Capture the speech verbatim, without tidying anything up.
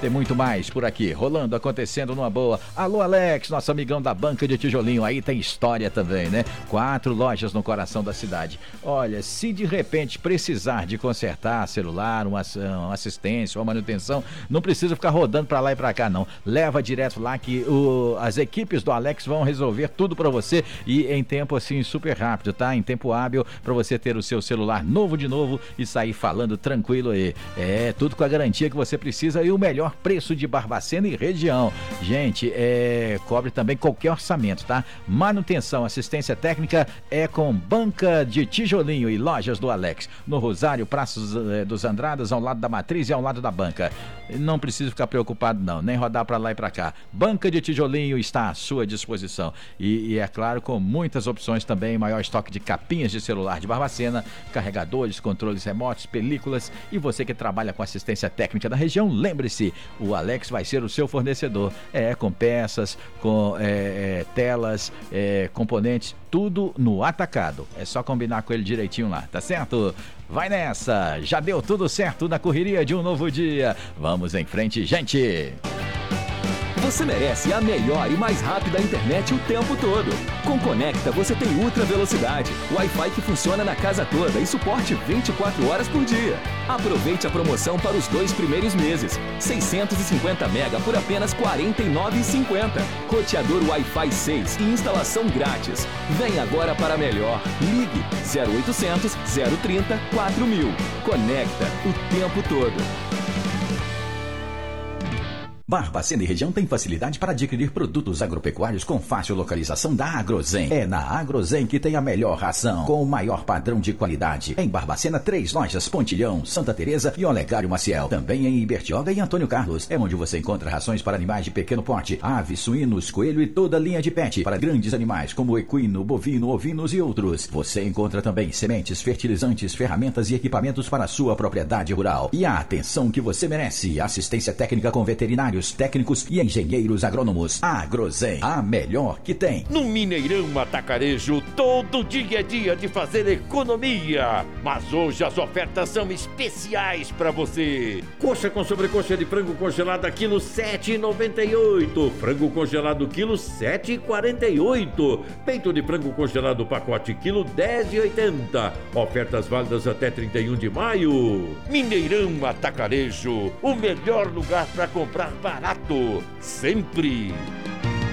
Tem muito mais por aqui, rolando, acontecendo numa boa. Alô, Alex, nosso amigão da banca de tijolinho, aí tem história também, né? Quatro lojas no coração da cidade. Olha, se de repente precisar de consertar celular, uma, uma assistência, uma manutenção, não precisa ficar rodando pra lá e pra cá, não. Leva direto lá que o, as equipes do Alex vão resolver tudo pra você e em tempo assim super rápido, tá? Em tempo hábil pra você ter o seu celular novo de novo e sair falando tranquilo aí. É, tudo com a garantia que você precisa e o melhor preço de Barbacena e região. Gente, é, cobre também qualquer orçamento, tá? Manutenção, assistência técnica é com banca de tijolinho e lojas do Alex. No Rosário, Praça dos Andradas, ao lado da Matriz e ao lado da banca. Não precisa ficar preocupado não, nem rodar pra lá e pra cá. Banca de tijolinho está à sua disposição. E, e é claro, com muitas opções também, maior estoque de capinhas de celular de Barbacena, carregadores, controles remotos, películas. E você que trabalha com assistência técnica da região, lembre-se, o Alex vai ser o seu fornecedor. É, com peças, com é, é, telas, é, componentes, tudo no atacado. É só combinar com ele direitinho lá, tá certo? Vai nessa! Já deu tudo certo na correria de um novo dia. Vamos em frente, gente! Você merece a melhor e mais rápida internet o tempo todo. Com Conecta você tem ultra velocidade, Wi-Fi que funciona na casa toda e suporte vinte e quatro horas por dia. Aproveite a promoção para os dois primeiros meses. seiscentos e cinquenta mega por apenas quarenta e nove reais e cinquenta centavos. Roteador Wi-Fi seis e instalação grátis. Vem agora para melhor. Ligue zero oitocentos, zero trinta, quatro mil. Conecta o tempo todo. Barbacena e região tem facilidade para adquirir produtos agropecuários com fácil localização da Agrozen. É na Agrozen que tem a melhor ração, com o maior padrão de qualidade. Em Barbacena, três lojas, Pontilhão, Santa Teresa e Olegário Maciel. Também em Ibertioga e Antônio Carlos. É onde você encontra rações para animais de pequeno porte, aves, suínos, coelho e toda a linha de pet. Para grandes animais como equino, bovino, ovinos e outros. Você encontra também sementes, fertilizantes, ferramentas e equipamentos para a sua propriedade rural. E a atenção que você merece. Assistência técnica com veterinários, técnicos e engenheiros agrônomos. Agrozen, a melhor que tem. No Mineirão Atacarejo, todo dia é dia de fazer economia. Mas hoje as ofertas são especiais para você. Coxa com sobrecoxa de frango congelada, quilo sete reais e noventa e oito. Frango congelado, quilo sete reais e quarenta e oito. Peito de frango congelado, pacote, quilo dez reais e oitenta. Ofertas válidas até trinta e um de maio. Mineirão Atacarejo, o melhor lugar para comprar barato, sempre.